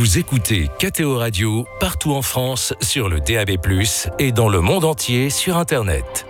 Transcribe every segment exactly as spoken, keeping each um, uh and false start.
Vous écoutez K T O Radio partout en France sur le D A B plus, et dans le monde entier sur Internet.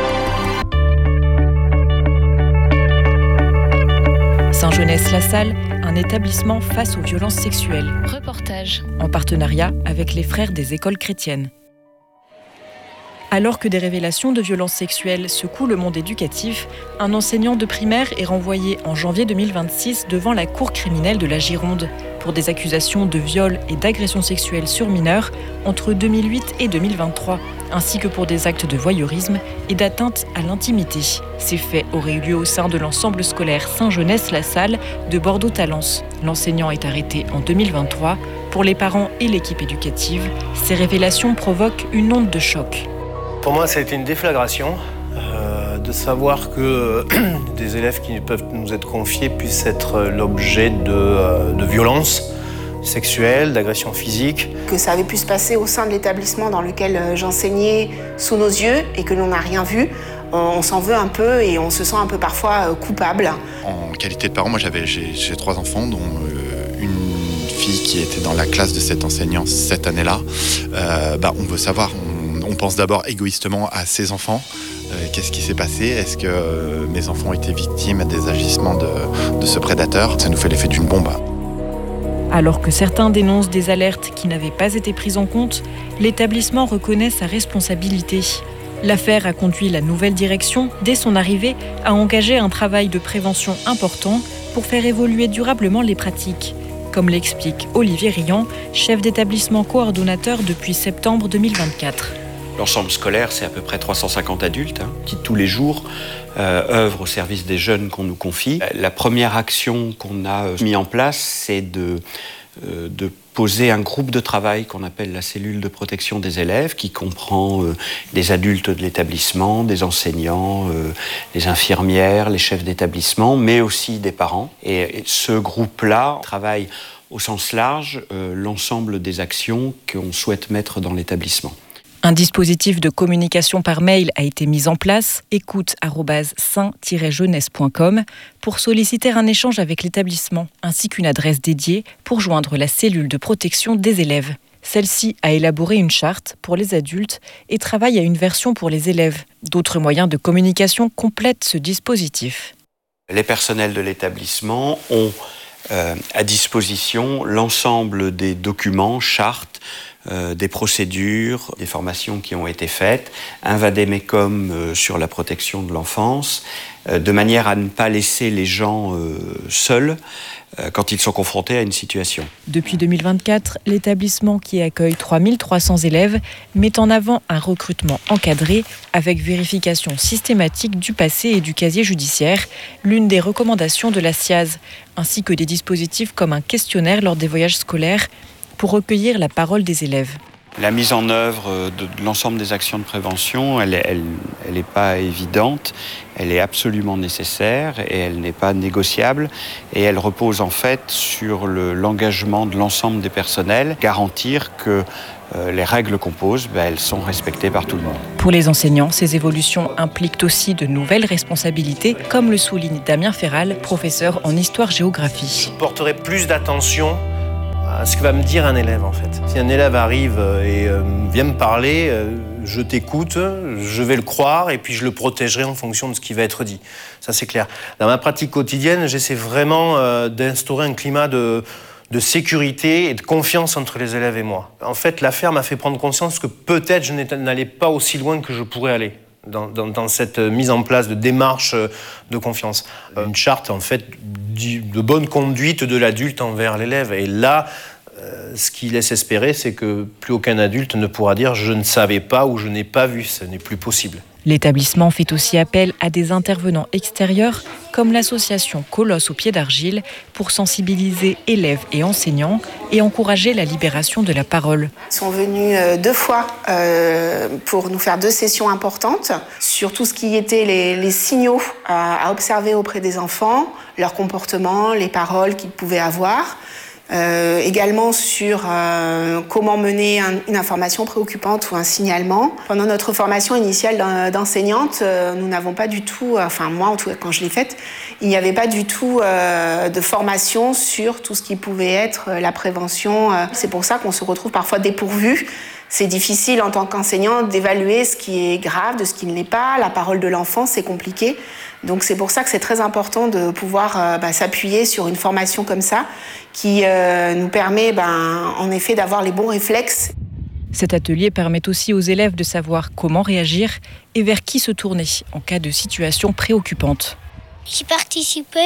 Saint-Genès-la-Salle, un établissement face aux violences sexuelles. Reportage. En partenariat avec les frères des écoles chrétiennes. Alors que des révélations de violences sexuelles secouent le monde éducatif, un enseignant de primaire est renvoyé en janvier deux mille vingt-six devant la cour criminelle de la Gironde pour des accusations de viol et d'agression sexuelle sur mineurs entre deux mille huit et deux mille vingt-trois, ainsi que pour des actes de voyeurisme et d'atteinte à l'intimité. Ces faits auraient eu lieu au sein de l'ensemble scolaire Saint-Genès-la-Salle de Bordeaux-Talence. L'enseignant est arrêté en deux mille vingt-trois. Pour les parents et l'équipe éducative, ces révélations provoquent une onde de choc. Pour moi, ça a été une déflagration euh, de savoir que euh, des élèves qui peuvent nous être confiés puissent être l'objet de, euh, de violences sexuelles, d'agressions physiques. Que ça avait pu se passer au sein de l'établissement dans lequel j'enseignais sous nos yeux et que l'on n'a rien vu, on s'en veut un peu et on se sent un peu parfois coupable. En qualité de parent, moi j'avais, j'ai, j'ai trois enfants, dont euh, une fille qui était dans la classe de cet enseignant cette année-là. Euh, bah, on veut savoir, on, on pense d'abord égoïstement à ses enfants. Euh, qu'est-ce qui s'est passé ? Est-ce que euh, mes enfants ont été victimes des agissements de, de ce prédateur ? Ça nous fait l'effet d'une bombe. Alors que certains dénoncent des alertes qui n'avaient pas été prises en compte, l'établissement reconnaît sa responsabilité. L'affaire a conduit la nouvelle direction, dès son arrivée, à engager un travail de prévention important pour faire évoluer durablement les pratiques. Comme l'explique Olivier Riant, chef d'établissement coordonnateur depuis septembre deux mille vingt-quatre. L'ensemble scolaire, c'est à peu près trois cent cinquante adultes hein, qui, tous les jours, euh, œuvrent au service des jeunes qu'on nous confie. La première action qu'on a euh, mis en place, c'est de, euh, de poser un groupe de travail qu'on appelle la cellule de protection des élèves, qui comprend euh, des adultes de l'établissement, des enseignants, euh, les infirmières, les chefs d'établissement, mais aussi des parents. Et, et ce groupe-là travaille au sens large euh, l'ensemble des actions qu'on souhaite mettre dans l'établissement. Un dispositif de communication par mail a été mis en place, écoute arobase saint tiret jeunesse point com, pour solliciter un échange avec l'établissement, ainsi qu'une adresse dédiée pour joindre la cellule de protection des élèves. Celle-ci a élaboré une charte pour les adultes et travaille à une version pour les élèves. D'autres moyens de communication complètent ce dispositif. Les personnels de l'établissement ont euh, à disposition l'ensemble des documents, chartes, Euh, des procédures, des formations qui ont été faites, un vadémécum euh, sur la protection de l'enfance, euh, de manière à ne pas laisser les gens euh, seuls euh, quand ils sont confrontés à une situation. Depuis deux mille vingt-quatre, l'établissement qui accueille trois mille trois cents élèves met en avant un recrutement encadré avec vérification systématique du passé et du casier judiciaire, l'une des recommandations de la S I A Z, ainsi que des dispositifs comme un questionnaire lors des voyages scolaires pour recueillir la parole des élèves. La mise en œuvre de, de l'ensemble des actions de prévention, elle n'est elle, elle pas évidente, elle est absolument nécessaire et elle n'est pas négociable. Et elle repose en fait sur le, l'engagement de l'ensemble des personnels, garantir que euh, les règles qu'on pose, ben, elles sont respectées par tout le monde. Pour les enseignants, ces évolutions impliquent aussi de nouvelles responsabilités, comme le souligne Damien Ferral, professeur en histoire-géographie. Je porterai plus d'attention à ce que va me dire un élève en fait. Si un élève arrive et euh, vient me parler, euh, je t'écoute, je vais le croire et puis je le protégerai en fonction de ce qui va être dit. Ça c'est clair. Dans ma pratique quotidienne, j'essaie vraiment euh, d'instaurer un climat de, de sécurité et de confiance entre les élèves et moi. En fait, l'affaire m'a fait prendre conscience que peut-être je n'allais pas aussi loin que je pourrais aller dans, dans, dans cette mise en place de démarche de confiance. Une charte en fait de bonne conduite de l'adulte envers l'élève. Et là, euh, ce qui laisse espérer, c'est que plus aucun adulte ne pourra dire « je ne savais pas » ou « je n'ai pas vu ». Ce n'est plus possible. L'établissement fait aussi appel à des intervenants extérieurs, comme l'association Colosse au pied d'argile, pour sensibiliser élèves et enseignants et encourager la libération de la parole. Ils sont venus euh, deux fois euh, pour nous faire deux sessions importantes sur tout ce qui était les, les signaux à, à observer auprès des enfants, leur comportement, les paroles qu'ils pouvaient avoir. Euh, également sur euh, comment mener un, une information préoccupante ou un signalement. Pendant notre formation initiale d'enseignante, euh, nous n'avons pas du tout, euh, enfin moi en tout cas quand je l'ai faite, il n'y avait pas du tout euh, de formation sur tout ce qui pouvait être euh, la prévention. Euh. C'est pour ça qu'on se retrouve parfois dépourvu. C'est difficile en tant qu'enseignant d'évaluer ce qui est grave, de ce qui ne l'est pas. La parole de l'enfant, c'est compliqué. Donc c'est pour ça que c'est très important de pouvoir euh, bah, s'appuyer sur une formation comme ça qui euh, nous permet ben, en effet d'avoir les bons réflexes. Cet atelier permet aussi aux élèves de savoir comment réagir et vers qui se tourner en cas de situation préoccupante. J'ai participé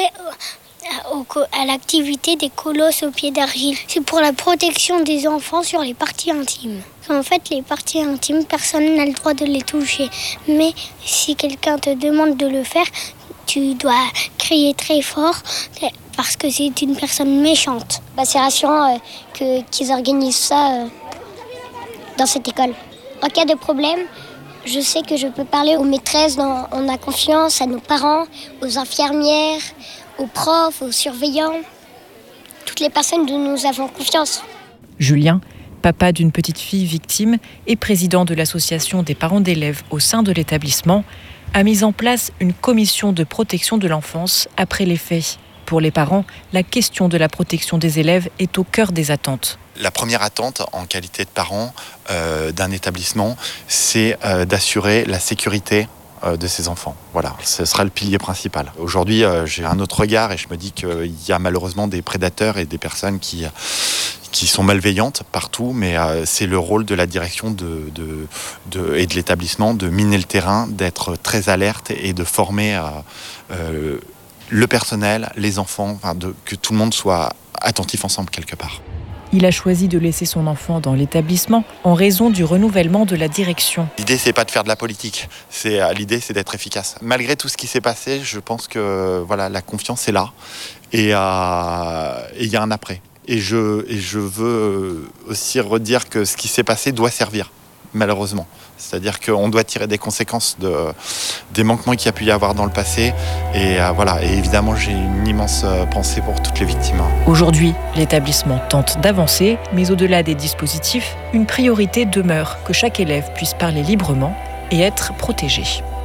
à l'activité des colosses au pied d'argile. C'est pour la protection des enfants sur les parties intimes. En fait, les parties intimes, personne n'a le droit de les toucher. Mais si quelqu'un te demande de le faire, tu dois crier très fort parce que c'est une personne méchante. Bah, c'est rassurant euh, que, qu'ils organisent ça euh, dans cette école. En cas de problème, je sais que je peux parler aux maîtresses, dont on a confiance, à nos parents, aux infirmières, aux profs, aux surveillants, toutes les personnes dont nous avons confiance. Julien, papa d'une petite fille victime et président de l'association des parents d'élèves au sein de l'établissement, a mis en place une commission de protection de l'enfance après les faits. Pour les parents, la question de la protection des élèves est au cœur des attentes. La première attente en qualité de parent euh, d'un établissement, c'est euh, d'assurer la sécurité euh, de ses enfants. Voilà, ce sera le pilier principal. Aujourd'hui, euh, j'ai un autre regard et je me dis qu'il y a malheureusement des prédateurs et des personnes qui, qui sont malveillantes partout, mais euh, c'est le rôle de la direction de, de, de, et de l'établissement de miner le terrain, d'être très alerte et de former euh, euh, le personnel, les enfants, enfin de, que tout le monde soit attentif ensemble quelque part. Il a choisi de laisser son enfant dans l'établissement en raison du renouvellement de la direction. L'idée, c'est pas de faire de la politique. C'est, l'idée, c'est d'être efficace. Malgré tout ce qui s'est passé, je pense que voilà, la confiance est là et il euh, y a un après. Et je, et je veux aussi redire que ce qui s'est passé doit servir, malheureusement. C'est-à-dire qu'on doit tirer des conséquences de, des manquements qu'il y a pu y avoir dans le passé. Et, euh, voilà. et évidemment, j'ai une immense euh, pensée pour toutes les victimes. Aujourd'hui, l'établissement tente d'avancer, mais au-delà des dispositifs, une priorité demeure que chaque élève puisse parler librement et être protégé.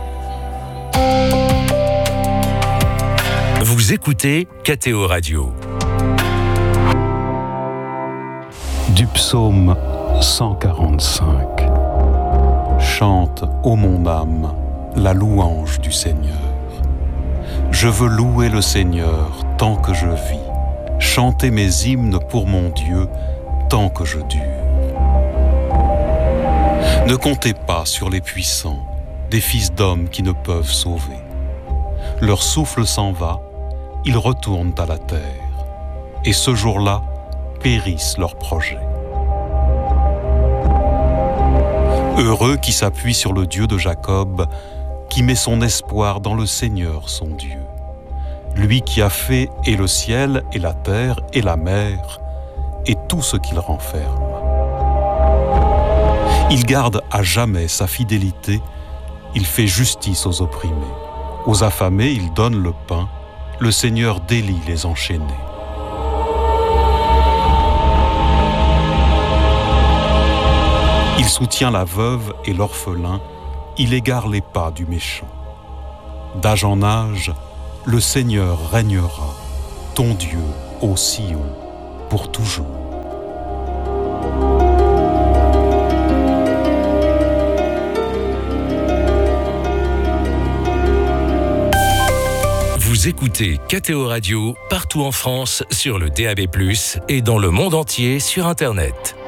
Vous écoutez K T O Radio. Du psaume cent quarante-cinq. Chante, ô mon âme, la louange du Seigneur. Je veux louer le Seigneur tant que je vis, chanter mes hymnes pour mon Dieu tant que je dure. Ne comptez pas sur les puissants, des fils d'hommes qui ne peuvent sauver. Leur souffle s'en va, ils retournent à la terre, et ce jour-là périssent leurs projets. Heureux qui s'appuie sur le Dieu de Jacob, qui met son espoir dans le Seigneur son Dieu. Lui qui a fait et le ciel et la terre et la mer et tout ce qu'il renferme. Il garde à jamais sa fidélité, il fait justice aux opprimés. Aux affamés, il donne le pain, le Seigneur délie les enchaînés. Il soutient la veuve et l'orphelin, il égare les pas du méchant. D'âge en âge, le Seigneur régnera, ton Dieu, ô Sion, pour toujours. Vous écoutez K T O Radio partout en France sur le D A B plus, et dans le monde entier sur Internet.